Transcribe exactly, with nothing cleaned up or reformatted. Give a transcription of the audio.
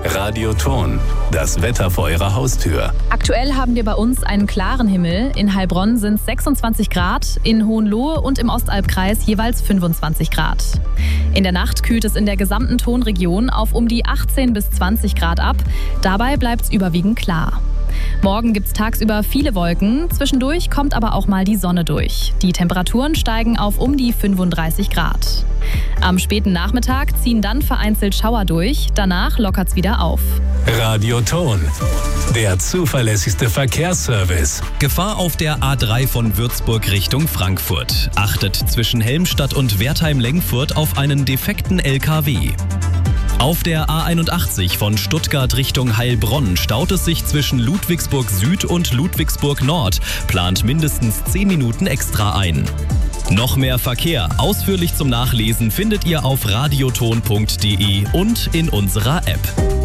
Radioton, das Wetter vor Ihrer Haustür. Aktuell haben wir bei uns einen klaren Himmel. In Heilbronn sind es sechsundzwanzig Grad, in Hohenlohe und im Ostalbkreis jeweils fünfundzwanzig Grad. In der Nacht kühlt es in der gesamten Tonregion auf um die achtzehn bis zwanzig Grad ab. Dabei bleibt es überwiegend klar. Morgen gibt es tagsüber viele Wolken, zwischendurch kommt aber auch mal die Sonne durch. Die Temperaturen steigen auf um die fünfunddreißig Grad. Am späten Nachmittag ziehen dann vereinzelt Schauer durch, danach lockert es wieder auf. Radioton, der zuverlässigste Verkehrsservice. Gefahr auf der A drei von Würzburg Richtung Frankfurt. Achtet zwischen Helmstadt und Wertheim-Lengfurt auf einen defekten L K W. Auf der A einundachtzig von Stuttgart Richtung Heilbronn staut es sich zwischen Ludwigsburg Süd und Ludwigsburg Nord. Plant mindestens zehn Minuten extra ein. Noch mehr Verkehr, ausführlich zum Nachlesen, findet ihr auf radioton punkt de und in unserer App.